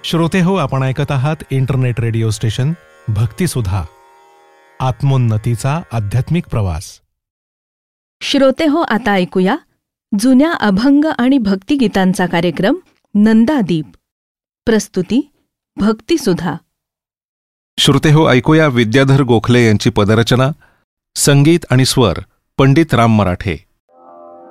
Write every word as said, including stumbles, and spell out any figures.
श्रोते हो, आपण ऐकत आहात इंटरनेट रेडिओ स्टेशन भक्तिसुधा, आत्मोन्नतीचा आध्यात्मिक प्रवास. श्रोते हो, आता ऐकूया जुन्या अभंग आणि भक्तिगीतांचा कार्यक्रम नंदादीप. प्रस्तुती भक्तिसुधा. श्रोते हो, ऐकूया विद्याधर गोखले यांची पदरचना. संगीत आणि स्वर पंडित राम मराठे.